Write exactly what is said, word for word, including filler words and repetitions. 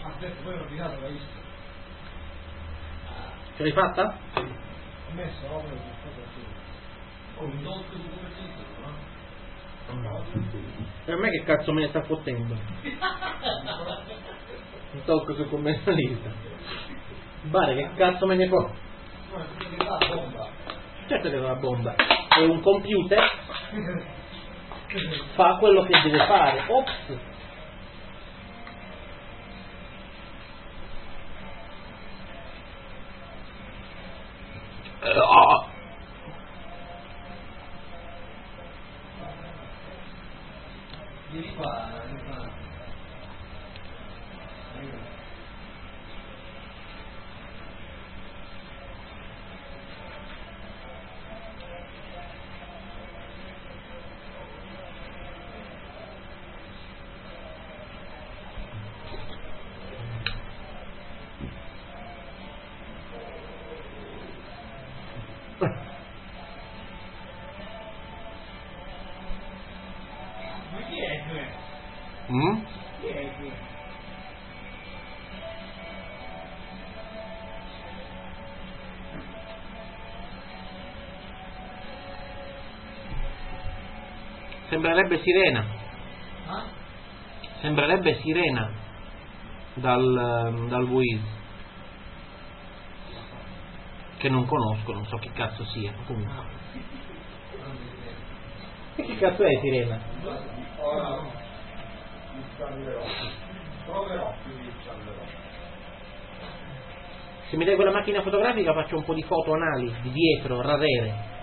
Aspetta, poi l'ho tirato, l'hai visto? Ce l'hai fatta? Ho messo l'opera di cosa così. Ho un talk su come si no? E a me che cazzo me ne sta fottendo? Un talk su commercialista. Bare, che cazzo me ne può? No, è tutto che la bomba. Certo che è una bomba. È un computer. Fa quello che deve fare. Ops. Oh. Vieni qua, vieni qua. Mm? Sembrerebbe Sirena. Ah? Sembrerebbe Sirena dal, dal Wiz, che non conosco, non so che cazzo sia. Comunque. E che cazzo è Sirena? Ora mi installerò. Proverò, quindi installerò. Se mi dai quella macchina fotografica faccio un po' di foto anali, di dietro, rarere.